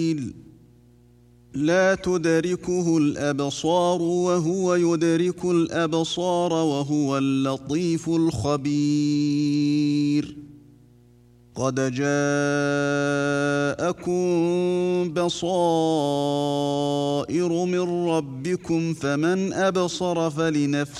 لا تدركه الأبصار وهو يدرك الأبصار وهو اللطيف الخبير قد جاءكم بصائر من ربكم فمن أبصر فلنفسه